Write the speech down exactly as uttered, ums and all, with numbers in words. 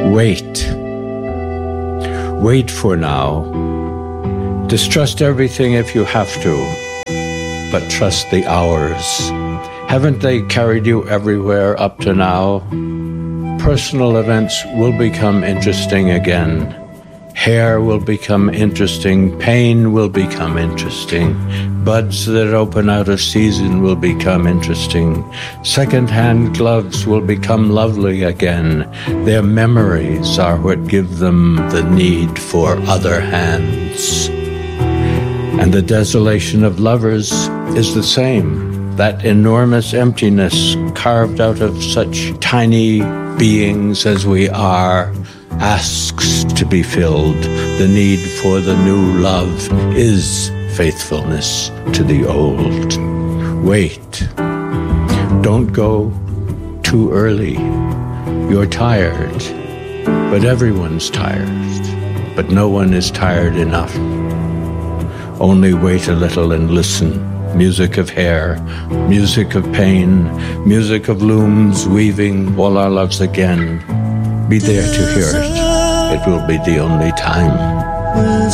Wait. Wait for now. Distrust everything if you have to, but trust the hours. Haven't they carried you everywhere up to now? Personal events will become interesting again. Hair will become interesting. Pain will become interesting. Buds that open out of season will become interesting. Second-hand gloves will become lovely again. Their memories are what give them the need for other hands. And the desolation of lovers is the same. That enormous emptiness carved out of such tiny beings as we are asks to be filled. The need for the new love is faithfulness to the old. Wait. Don't go too early. You're tired, but everyone's tired. But no one is tired enough. Only wait a little and listen. Music of hair, music of pain, music of looms weaving all our loves again. Be there to hear it. It will be the only time.